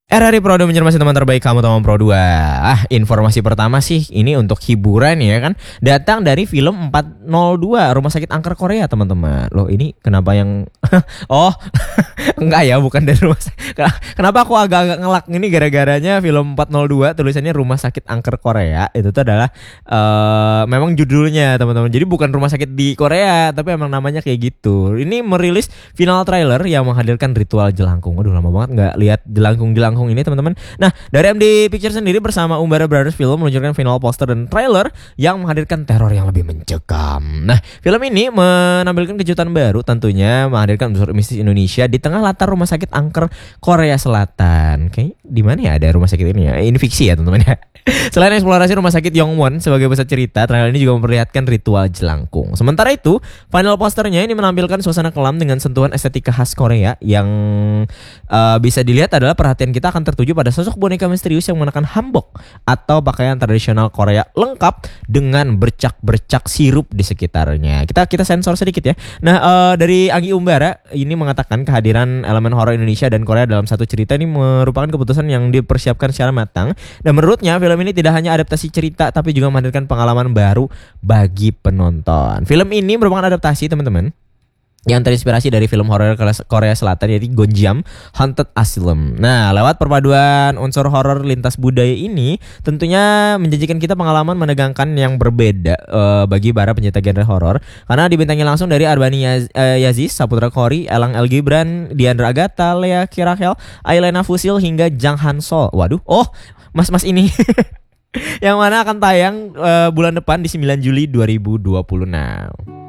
RRI Pro 2 mencermati teman terbaik kamu teman Pro 2. Informasi pertama sih ini untuk hiburan ya kan. Datang dari film 402 Rumah Sakit Angker Korea teman-teman. Loh ini kenapa yang oh enggak ya, bukan dari rumah sakit. Kenapa aku agak-agak ngelak ini gara-garanya film 402 tulisannya Rumah Sakit Angker Korea. Itu tuh adalah memang judulnya teman-teman. Jadi bukan rumah sakit di Korea, tapi emang namanya kayak gitu. Ini merilis final trailer yang menghadirkan ritual jelangkung. Waduh lama banget nggak lihat jelangkung ini teman-teman. Nah, dari MD Pictures sendiri bersama Umbara Brothers Film meluncurkan final poster dan trailer yang menghadirkan teror yang lebih mencekam. Nah, film ini menampilkan kejutan baru tentunya, menghadirkan unsur mistis Indonesia di tengah latar rumah sakit angker Korea Selatan. Kayak di mana ya ada rumah sakit ini ya? Ini fiksi ya teman-teman ya. Selain eksplorasi rumah sakit Yongwon sebagai pusat cerita, trailer ini juga memperlihatkan ritual jelangkung. Sementara itu, final posternya ini menampilkan suasana kelam dengan sentuhan estetika khas Korea yang bisa dilihat adalah perhatian kita akan tertuju pada sosok boneka misterius yang mengenakan hanbok atau pakaian tradisional Korea lengkap dengan bercak-bercak sirup di sekitarnya. Kita sensor sedikit ya. Nah, dari Anggi Umbara ini mengatakan kehadiran elemen horor Indonesia dan Korea dalam satu cerita ini merupakan keputusan yang dipersiapkan secara matang. Dan menurutnya film ini tidak hanya adaptasi cerita tapi juga menghadirkan pengalaman baru bagi penonton. Film ini merupakan adaptasi teman-teman yang terinspirasi dari film horor Korea Selatan yaitu Gonjiam Haunted Asylum. Nah, lewat perpaduan unsur horor lintas budaya ini tentunya menjanjikan kita pengalaman menegangkan yang berbeda bagi para pencinta genre horor karena dibintangi langsung dari Arbani Yaziz, Saputra Khori, Elang El Gibran, Diandra Agatha, Lea Kirahel, Ailena Fusil hingga Jang Han Sol. Waduh, mas-mas ini yang mana akan tayang bulan depan di 9 Juli 2026.